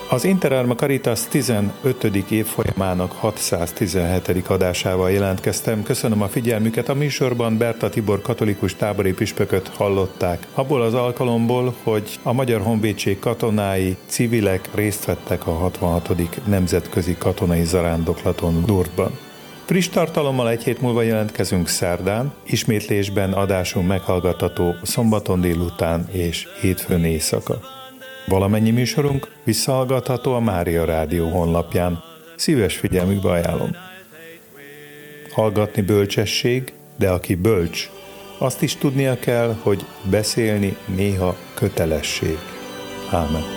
Az Interarma Caritas 15. évfolyamának 617. adásával jelentkeztem. Köszönöm a figyelmüket. A műsorban Berta Tibor katolikus tábori püspököt hallották. Abból az alkalomból, hogy a Magyar Honvédség katonái, civilek részt vettek a 66. nemzetközi katonai zarándoklaton Lourdesban. Friss tartalommal egy hét múlva jelentkezünk szerdán, ismétlésben adásunk meghallgatható szombaton délután és hétfőn éjszaka. Valamennyi műsorunk visszahallgatható a Mária Rádió honlapján. Szíves figyelmükbe ajánlom. Hallgatni bölcsesség, de aki bölcs, azt is tudnia kell, hogy beszélni néha kötelesség. Ámen.